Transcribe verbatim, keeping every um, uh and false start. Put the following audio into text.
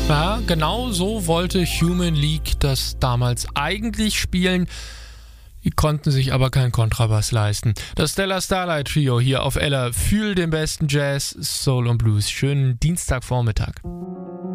Ja, genau so wollte Human League das damals eigentlich spielen. Die konnten sich aber keinen Kontrabass leisten. Das Stellar Starlight Trio hier auf Ella. Fühl den besten Jazz, Soul und Blues. Schönen Dienstagvormittag.